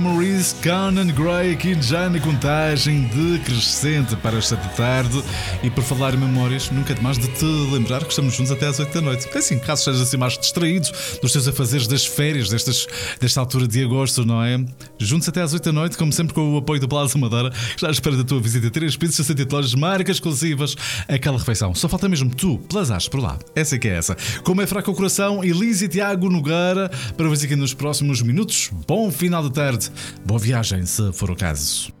Maurice Conan Gray aqui já na contagem decrescente para esta tarde. E por falar em memórias, nunca é demais de te lembrar que estamos juntos até às 8 da noite. Assim, caso estejas assim mais distraído dos teus afazeres das férias desta altura de agosto, não é? Juntos até às 8 da noite, como sempre com o apoio do Plaza Madeira, já à espera da tua visita. 3 pizzas, 60 lojas, marcas exclusivas, aquela refeição. Só falta mesmo tu, plazares por lá. Essa é que é essa. Como é fraco o coração, Elise e Tiago Nogueira, para ver aqui nos próximos minutos. Bom final de tarde. Boa viagem, se for o caso.